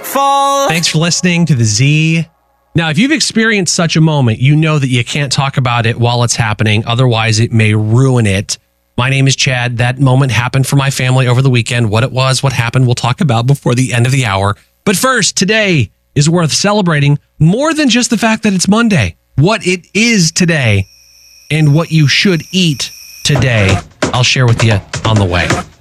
fall. Thanks for listening to the Z. Now, if you've experienced such a moment, you know that you can't talk about it while it's happening. Otherwise, it may ruin it. My name is Chad. That moment happened for my family over the weekend. What it was, what happened, we'll talk about before the end of the hour. But first, today is worth celebrating more than just the fact that it's Monday. What it is today and what you should eat today, I'll share with you on the way.